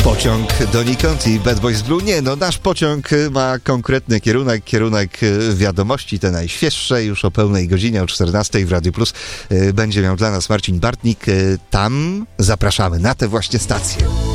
Pociąg donikąd i Bad Boys Blue. Nie, no nasz pociąg ma konkretny kierunek wiadomości, te najświeższe, już o pełnej godzinie, o 14 w Radiu Plus będzie miał dla nas Marcin Bartnik. Tam zapraszamy, na tę właśnie stację.